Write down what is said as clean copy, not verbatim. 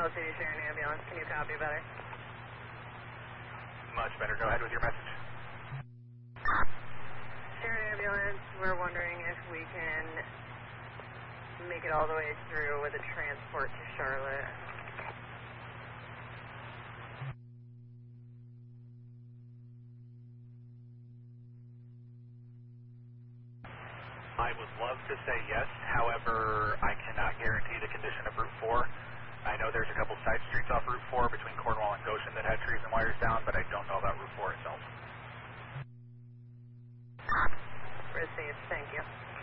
South City Sharon Ambulance. Can you copy better? Much better. Go ahead with your message. Sharon Ambulance, we're wondering if we can make it all the way through with a transport to Charlotte. I would love to say yes, however, I cannot guarantee the condition of Route 4. I know there's a couple side streets off Route 4 between Cornwall and Goshen that had trees and wires down, but I don't know about Route 4 itself. Received, thank you.